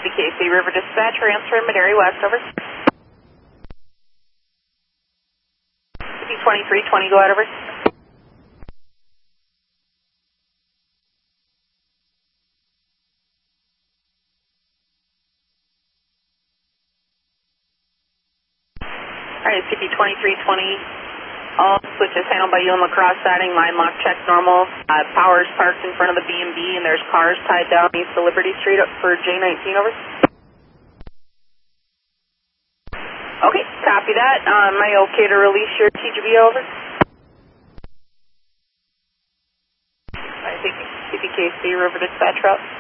CPKC River Dispatch, transfer Maderi West, over. CP2320, go out, over. Alright, CP2320. All switches handled by you on lacrosse siding, line lock check normal. Power's parked in front of the B&B and there's cars tied down east of Liberty Street up for J19, over. Okay, copy that. Am I okay to release your TGB, over? I think CPKC River Dispatch route.